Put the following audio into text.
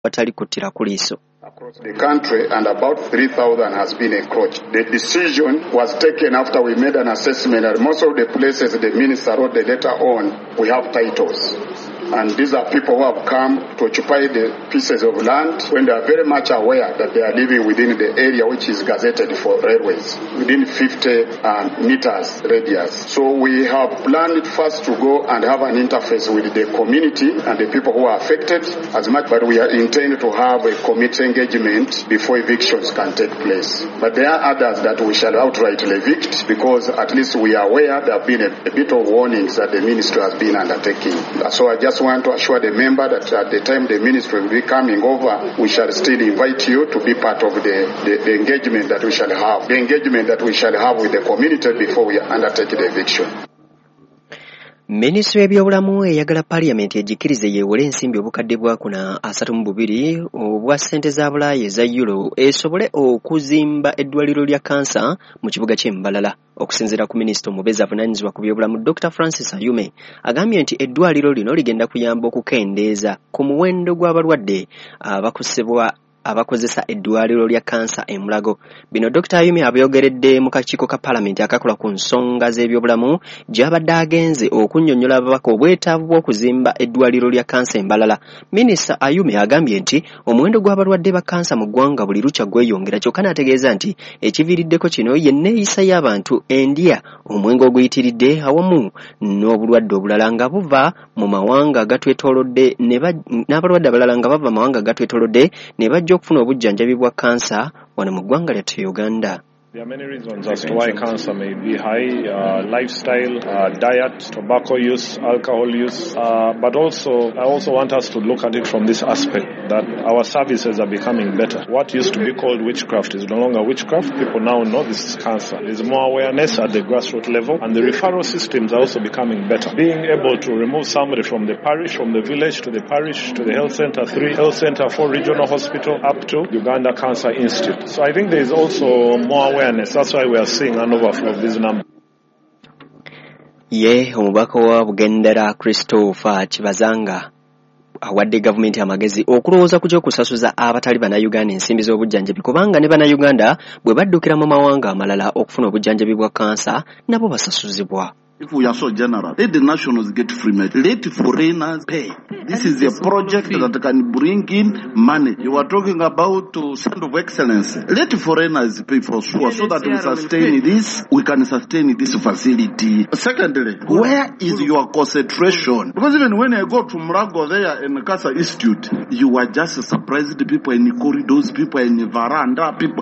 batali kuttira ku liiso. Across the country, and about 3,000 has been encroached. The decision was taken after we made an assessment that most of the places the minister wrote the letter on, we have titles. And these are people who have come to occupy the pieces of land when they are very much aware that they are living within the area which is gazetted for railways, within 50 meters radius. So we have planned first to go and have an interface with the community and the people who are affected as much, but we are intending to have a committee engagement before evictions can take place. But there are others that we shall outrightly evict because at least we are aware there have been a bit of warnings that the ministry has been undertaking. So I just want to assure the member that at the time the ministry will be coming over, we shall still invite you to be part of the engagement that we shall have, the engagement that we shall have with the community before we undertake the eviction. Minisitule y'ebyobulamu eyagala Parliament ejikirize yeewole ensimbi obukadde bwa 32 obwa ssente za Bulaaya eza euro esobole okuzimba eddwaliro lya kansa mu kibuga ky'e Mbalala. Okusinziira ku minisita omubezi avunaanyizibwa ku byobulamu Dr. Francis Ayume agambye nti eddwaliro lino ligenda kuyamba okukendeeza ku muwendo gw'abalwadde abakozesa eddwaliro lya kansa e Mulago. Bino Dr. Ayume abyogeredde mu kakiiko ka Parliament akakola ku nsonga z'ebyobulamu gy'abadde agenze okunnyonnyola ababaka obwetaavu bw'okuzimba eddwaliro lya kansa e Mbalala. Minisita Ayume agambye nti omuwendo gw'abalwadde ba kansa mu ggwanga buli lukya gweyongera, kyokka n'ategeeza nti ekiviiriddeko kino ye nneeyisa y'abantu endya, omwenge oguyitiridde awamu n'obulwadde obulala nga buva mu mawanga agatwetoolodde n'abalwadde abalala nga bava mu mawanga agatwetoolodde ne bajja okufuna obujjanjabi bwa kansa wano mu ggwanga lyattu Uganda. There are many reasons as to why cancer may be high, lifestyle, diet, tobacco use, alcohol use, but also I also want us to look at it from this aspect that our services are becoming better. What used to be called witchcraft is no longer witchcraft. People now know this is cancer. There is more awareness at the grassroots level, and the referral systems are also becoming better. Being able to remove somebody from the parish, from the village to the parish to the health center, 3 health center, 4 regional hospital, up to Uganda Cancer Institute. So I think there is also more awareness. That's why we are seeing an overflow of these numbers. Omubaka wa Bugendera Christopher Kibazanga awadde gavumenti amagezi okulowooza ku gy'okusasuza abatali bannayuganda ensimbi z'obujjanjabi kubanga ne bannayuganda bwe baddukira mu mawanga amalala okufuna obujjanjabi bwa kansa nabo basasuzibwa. If we are so generous, let the nationals get free medicine. Let foreigners pay. This is a project that can bring in money. You are talking about center of excellence. Let foreigners pay for sure so that we sustain this. We can sustain this facility. Secondly, where is your concentration? Because even when I go to Mulago there in Cancer Institute, you are just surprised people in the corridors, people in the veranda, people.